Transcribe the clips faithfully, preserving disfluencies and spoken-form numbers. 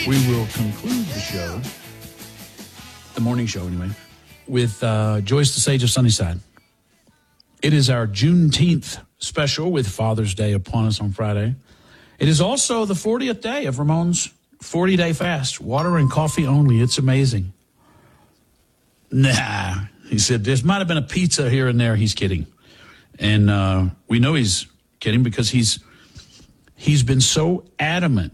We will conclude the show, the morning show anyway, with uh, Joyce the Sage of Sunnyside. It is our Juneteenth special with Father's Day upon us on Friday. It is also the fortieth day of Ramon's forty-day fast. Water and coffee only. It's amazing. Nah, he said, there might have been a pizza here and there. He's kidding. And uh, we know he's kidding because he's he's been so adamant,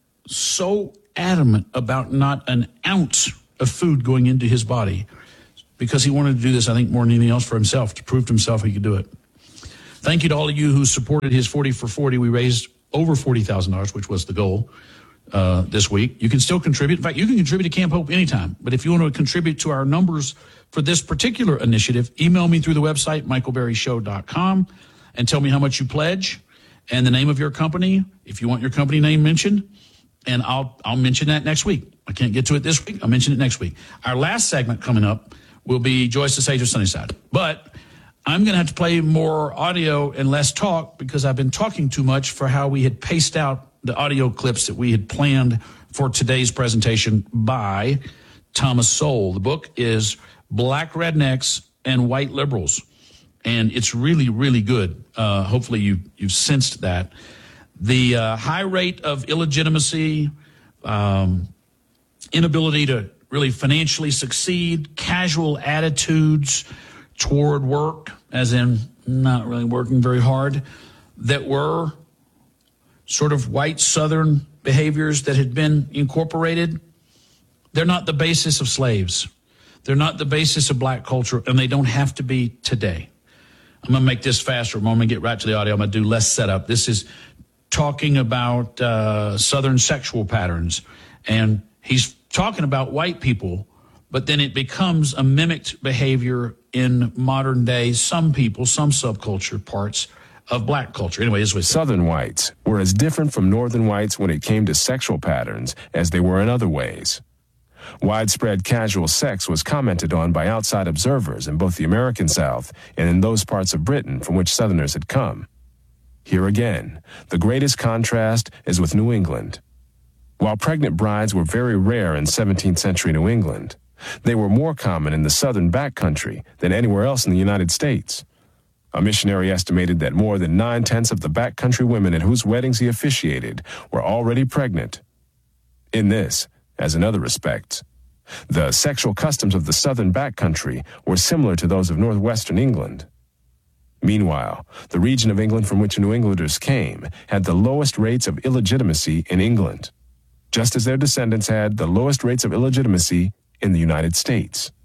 so adamant about not an ounce of food going into his body because he wanted to do this, I think, more than anything else for himself, to prove to himself he could do it. Thank you to all of you who supported his forty for forty. We raised over forty thousand dollars, which was the goal uh, this week. You can still contribute. In fact, you can contribute to Camp Hope anytime. But if you want to contribute to our numbers for this particular initiative, email me through the website, michael berry show dot com, and tell me how much you pledge and the name of your company, if you want your company name mentioned. And I'll I'll mention that next week. I can't get to it this week. I'll mention it next week. Our last segment coming up will be Joyce the Sage of Sunnyside. But I'm going to have to play more audio and less talk because I've been talking too much for how we had paced out the audio clips that we had planned for today's presentation by Thomas Sowell. The book is Black Rednecks and White Liberals, and it's really, really good. Uh, hopefully you, you've sensed that. The uh, high rate of illegitimacy, um, inability to really financially succeed, casual attitudes toward work, as in not really working very hard, that were sort of white Southern behaviors that had been incorporated. They're not the basis of slaves. They're not the basis of black culture, and they don't have to be today. I'm going to make this faster. I'm going to get right to the audio. I'm going to do less setup. This is talking about uh, Southern sexual patterns, and he's talking about white people, but then it becomes a mimicked behavior in modern day, some people, some subculture parts of black culture. Anyway, this was Southern whites were as different from Northern whites when it came to sexual patterns as they were in other ways. Widespread casual sex was commented on by outside observers in both the American South and in those parts of Britain from which Southerners had come. Here again, the greatest contrast is with New England. While pregnant brides were very rare in seventeenth century New England, they were more common in the southern backcountry than anywhere else in the United States. A missionary estimated that more than nine-tenths of the backcountry women at whose weddings he officiated were already pregnant. In this, as in other respects, the sexual customs of the southern backcountry were similar to those of northwestern England. Meanwhile, the region of England from which New Englanders came had the lowest rates of illegitimacy in England, just as their descendants had the lowest rates of illegitimacy in the United States.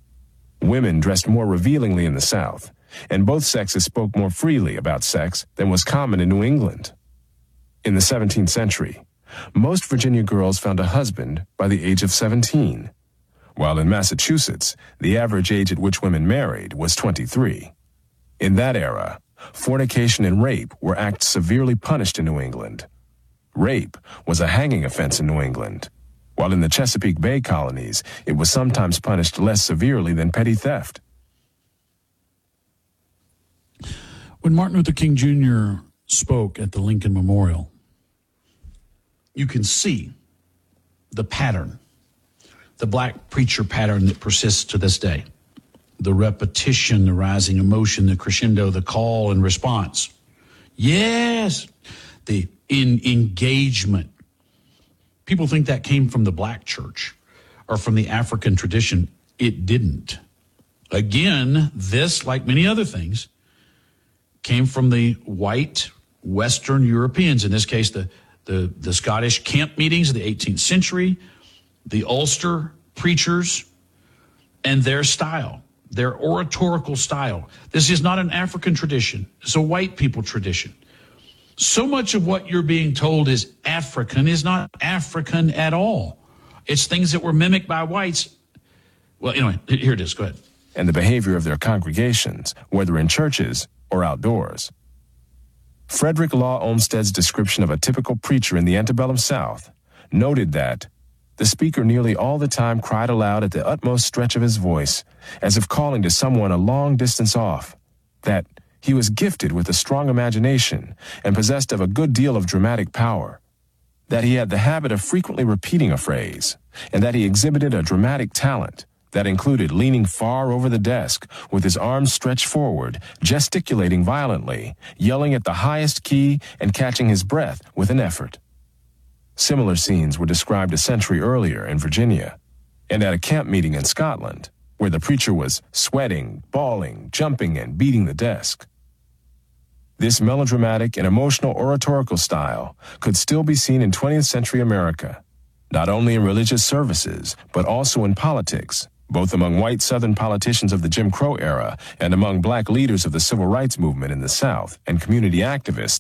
Women dressed more revealingly in the South, and both sexes spoke more freely about sex than was common in New England. In the seventeenth century, most Virginia girls found a husband by the age of seventeen, while in Massachusetts, the average age at which women married was twenty-three. In that era, fornication and rape were acts severely punished in New England. Rape was a hanging offense in New England, while in the Chesapeake Bay colonies, it was sometimes punished less severely than petty theft. When Martin Luther King Junior spoke at the Lincoln Memorial, you can see the pattern, the black preacher pattern that persists to this day. The repetition, the rising emotion, the crescendo, the call and response. Yes, the in engagement. People think that came from the black church or from the African tradition. It didn't. Again, this, like many other things, came from the white Western Europeans, in this case, the, the, the Scottish camp meetings of the eighteenth century, the Ulster preachers, and their style, their oratorical style. This is not an African tradition. It's a white people tradition. So much of what you're being told is African is not African at all. It's things that were mimicked by whites. Well, anyway, here it is. Go ahead. And the behavior of their congregations, whether in churches or outdoors. Frederick Law Olmsted's description of a typical preacher in the antebellum South noted that the speaker nearly all the time cried aloud at the utmost stretch of his voice, as if calling to someone a long distance off, that he was gifted with a strong imagination and possessed of a good deal of dramatic power, that he had the habit of frequently repeating a phrase, and that he exhibited a dramatic talent that included leaning far over the desk with his arms stretched forward, gesticulating violently, yelling at the highest key, and catching his breath with an effort. Similar scenes were described a century earlier in Virginia and at a camp meeting in Scotland, where the preacher was sweating, bawling, jumping, and beating the desk. This melodramatic and emotional oratorical style could still be seen in twentieth century America, not only in religious services, but also in politics, both among white Southern politicians of the Jim Crow era and among black leaders of the civil rights movement in the South and community activists